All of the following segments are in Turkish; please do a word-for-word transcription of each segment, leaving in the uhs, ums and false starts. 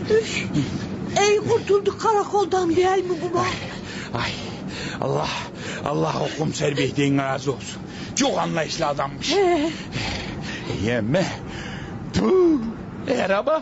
Üf. Ey kurtulduk karakoldan değil mi baba? Ay, ay Allah Allah o komiser beyden razı olsun. Çok anlayışlı adammış. He. Yeme. Tuh. E, araba.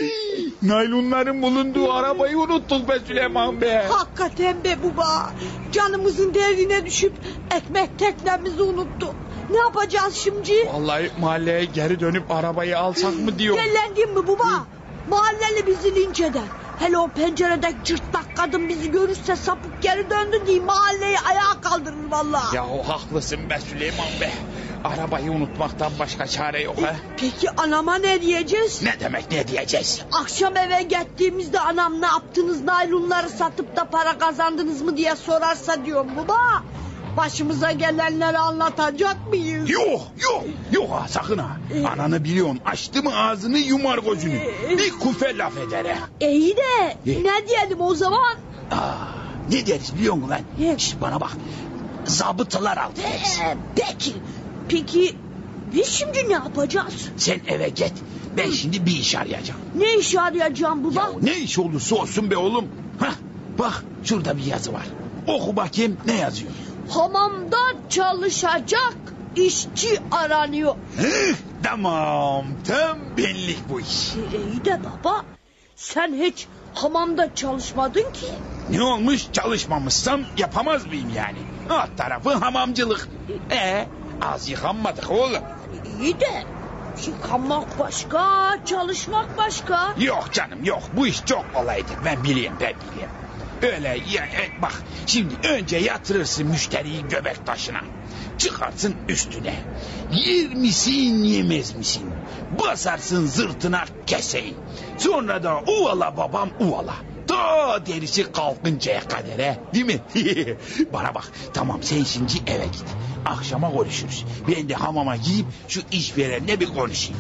Naylonların bulunduğu arabayı unuttuk be Süleyman be. Hakikaten be baba. Canımızın derdine düşüp ekmek teknemizi unuttuk. Ne yapacağız şimdi? Vallahi mahalleye geri dönüp arabayı alsak mı diyor. Delendin mi baba? Hı. Mahalleli bizi linç eder. Hele o penceredeki cırtlak kadın bizi görürse sapık geri döndü diye mahalleyi ayağa kaldırır vallahi. Ya o haklısın be Süleyman be. Arabayı unutmaktan başka çare yok ha. Peki anama ne diyeceğiz? Ne demek ne diyeceğiz? Akşam eve gittiğimizde anam ne yaptınız, naylonları satıp da para kazandınız mı diye sorarsa diyorum baba. Başımıza gelenleri anlatacak mıyız? Yok yok yok ha sakın ha. Ee, Ananı biliyorsun, açtı mı ağzını yumar gözünü. Ee, bir kufe laf eder ha. İyi de ee, ne diyelim o zaman? Aa, ne deriz biliyor musun lan? Ee, Şişt, bana bak. Zabıtalar aldı deriz. Ee, peki peki biz şimdi ne yapacağız? Sen eve git. Ben Hı. şimdi bir iş arayacağım. Ne iş arayacağım baba? Ya ne iş olursa olsun be oğlum. Hah, bak şurada bir yazı var. Oku bakayım ne yazıyor? Hamamda çalışacak işçi aranıyor. Hıh, tamam tam benlik bu iş. İyi de baba sen hiç hamamda çalışmadın ki. Ne olmuş, çalışmamışsam yapamaz mıyım yani? Alt tarafı hamamcılık. Ee, az yıkanmadık oğlum. İyi de yıkanmak başka, çalışmak başka. Yok canım yok, bu iş çok kolaydır, ben biliyorum ben biliyorum. Öyle ya, e, bak şimdi önce yatırırsın müşteriyi göbek taşına. Çıkarsın üstüne. Yer misin yemez misin? Basarsın zırtına keseyi. Sonra da uvala babam uvala. Ta derisi kalkıncaya kadar he, değil mi? Bana bak tamam sen şimdi eve git. Akşama konuşuruz. Ben de hamama giyip şu işverenle bir konuşayım.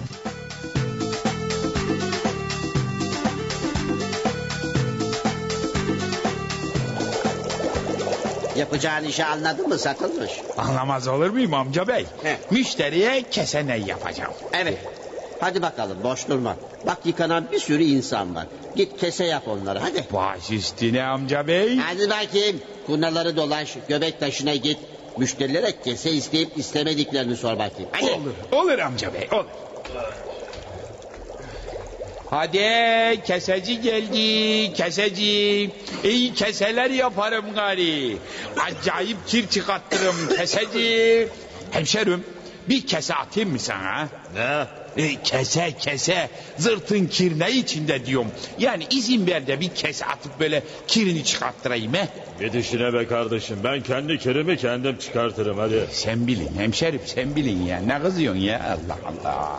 Yapacağın işi anladın mı Satılmış? Anlamaz olur muyum amca bey? He. Müşteriye kesene yapacağım. Evet. Hadi bakalım boş durma. Bak yıkanan bir sürü insan var. Git kese yap onları hadi. Baş üstüne amca bey. Hadi bakayım. Kurnaları dolaş, göbek taşına git. Müşterilere kese isteyip istemediklerini sor bakayım. Hadi. Olur, olur amca bey olur. Hadi keseci geldi keseci. İyi keseler yaparım gari. Acayip kir çıkarttırım keseci. Hemşerim bir kese atayım mı sana? Ne? E, kese kese zırtın kir ne içinde diyorum. Yani izin ver de bir kese atıp böyle kirini çıkarttırayım he. Git işine be kardeşim, ben kendi kirimi kendim çıkartırım hadi. Sen bilin hemşerim sen bilin ya, ne kızıyorsun ya, Allah Allah.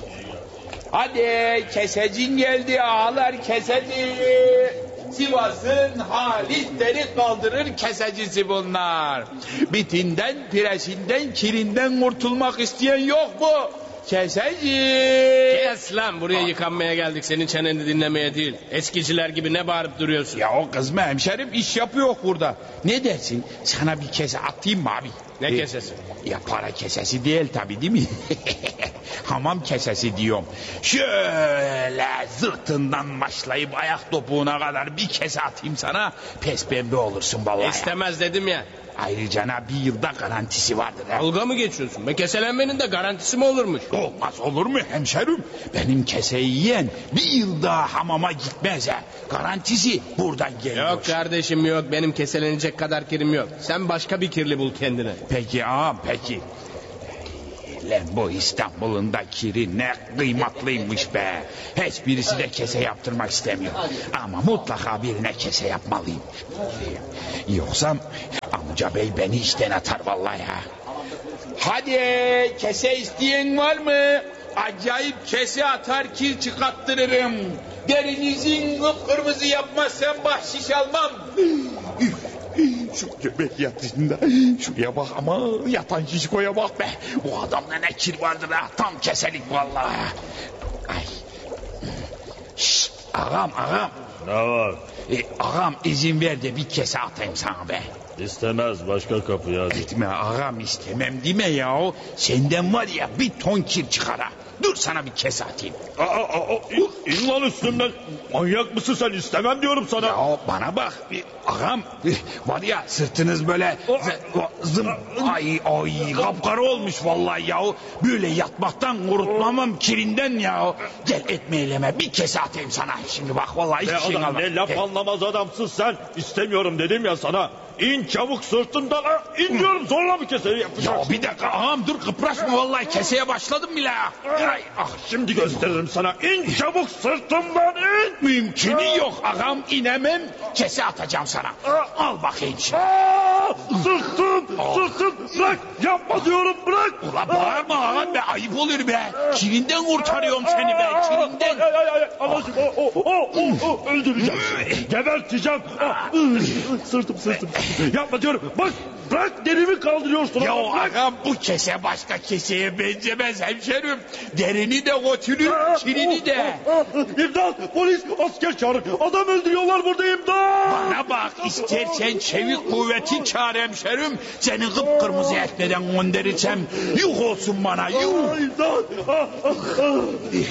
Hadi kesecin geldi ağalar keseci. Sivas'ın Halitleri kaldırır kesecisi bunlar. Bitinden, piresinden, kirinden kurtulmak isteyen yok mu? Keseci. Kes lan, buraya yıkanmaya geldik, senin çeneni dinlemeye değil. Eskiciler gibi ne bağırıp duruyorsun? Ya o kızma hemşerim, iş yapıyor burada. Ne dersin, sana bir kese atayım mı abi? Ne ee, kesesi? Ya para kesesi değil tabii değil mi? Hamam kesesi diyorum. Şöyle zırtından başlayıp ayak topuğuna kadar bir kese atayım sana. Pes pembe olursun vallahi. İstemez dedim ya. Ayrıca bir yılda garantisi vardır. He? Dalga mı geçiyorsun? Be keselenmenin de garantisi mi olurmuş? Olmaz olur mu hemşerim? Benim keseyi yiyen bir yıl daha hamama gitmez he. Garantisi buradan geliyor. Yok kardeşim yok, benim keselenecek kadar kirim yok. Sen başka bir kirli bul kendine. Peki ağam peki. Lan bu İstanbul'un da kiri ne kıymatlıymış be. Hiçbirisi de kese yaptırmak istemiyor. Ama mutlaka birine kese yapmalıyım. Yoksa amca bey beni işten atar vallahi ha. Hadi kese isteyen var mı? Acayip kese atar kir çıkarttırırım. Derinizin kıpkırmızı yapmazsam bahşiş almam. Şu göbek yatışında şuraya bak ama yatan şişkoya bak be. Bu adamda ne kir vardır ha, tam keselik vallahi. Ay. Şşt, ağam ağam. Ne var? E, ağam izin ver de bir kese atayım sana be. İstemez, başka kapıya hadi. Gitme ağam, istemem deme ya. Senden var ya bir ton kir çıkar ha. Dur sana bir kese atayım. Aa, aa, aa, in, in lan üstümden. Manyak mısın sen? İstemem diyorum sana. Ya bana bak bir ağam, bir var ya sırtınız böyle ze- zım ay ay kapkara olmuş vallahi ya. Böyle yatmaktan kurutmamam kirinden ya. Gel etme eyleme bir kese atayım sana şimdi bak vallahi Ne hiçbir şey adam kalmadı. ne laf He. anlamaz adamsın sen. İstemiyorum dedim ya sana. İn çabuk sırtımdan. Ha, İn diyorum zorla mı keseyi Ya yapacaksın? bir dakika ağam dur kıpraşma vallahi keseye başladım bile ya. Ay, ah, Şimdi gösteririm sana. İn çabuk sırtımdan in. mümkünü yok ağam inemem kese atacağım sana. Al bakayım şimdi. Aa, sırtım sırtım bırak yapma diyorum bırak. Ulan bağırma ağam be ayıp olur be. Kirinden kurtarıyorum seni be kirinden. Ay ay ay ay anacığım o o o o o öldüreceğim. Geberteceğim. Ah, Sırtım sırtım. Yapma diyorum. Bak bırak derimi kaldırıyorsun. Ya Bırak. ağam bu kese başka keseye benzemez hemşerim. Derini de götürür, kirini de. İmdat polis asker çağırın. Adam öldürüyorlar burada imdat. Bana bak istersen çevik kuvveti çağır hemşerim. Seni kıpkırmızı etmeden gönderirsem yuh olsun bana yuh. Ay, İmdat. Ah, ah, ah.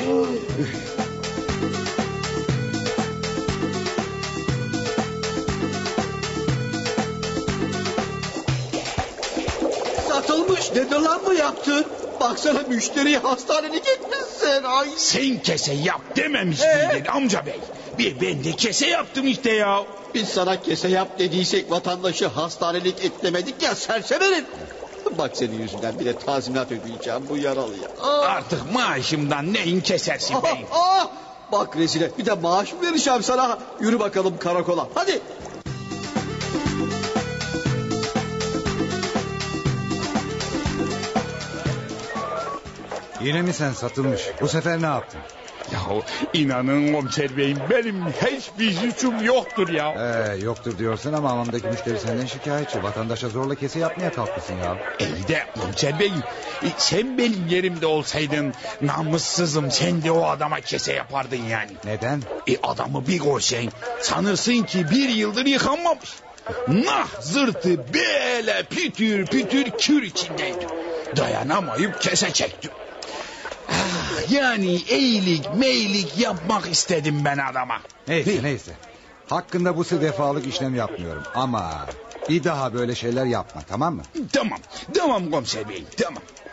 Satılmış nedir lan bu yaptın? Baksana müşteriyi hastanelik etmişsin. Ay. Sen kese yap dememiş miydin amca bey? Bir ben de kese yaptım işte ya. Biz sana kese yap dediysek vatandaşı hastanelik et demedik ya sersemerim. Bak senin yüzünden bir de tazminat ödeyeceğim bu yaralıya. Ah, Artık maaşımdan neyin kesersin ah, bey? ah. Bak rezile bir de maaş mı vereceğim sana? Yürü bakalım karakola hadi. Yine mi sen satılmış? Bu sefer ne yaptın? Ya inanın komiser beyim benim hiçbir suçum yoktur ya. Ee, yoktur diyorsun ama hamamdaki müşteri senden şikayetçi. Vatandaşa zorla kese yapmaya kalkmışsın ya. İyi de komiser bey sen benim yerimde olsaydın namussuzum sen de o adama kese yapardın yani. Neden? E adamı bir görsen sanırsın ki bir yıldır yıkanmamış. Nah zırtı böyle pütür pütür kür içindeydi. Dayanamayıp kese çektim. Ah, yani iyilik meylik yapmak istedim ben adama. Neyse Bir- neyse. Hakkında bu defalık işlem yapmıyorum. Ama bir daha böyle şeyler yapma tamam mı? Tamam tamam komiser bey tamam.